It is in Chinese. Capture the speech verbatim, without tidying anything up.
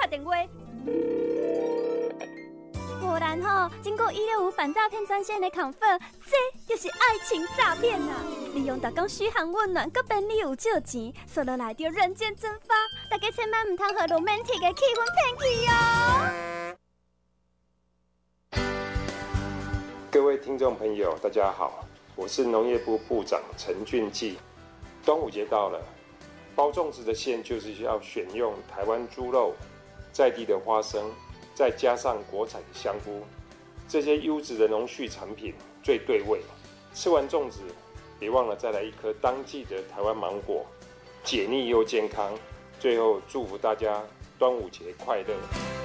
电话。果然吼，经过一六五反诈骗专线的confirm，这就是爱情诈骗啊！利用大家嘘寒问暖，搁便利有借钱，说落来就人间蒸发。大家千万唔通和 romantic 的气氛骗去哦。 各位听众朋友，大家好，我是农业部部长陈俊基。端午节到了，包粽子的馅就是要选用台湾猪肉、在地的花生，再加上国产的香菇，这些优质的农畜产品最对味。吃完粽子，别忘了再来一颗当季的台湾芒果，解腻又健康。最后祝福大家端午节快乐！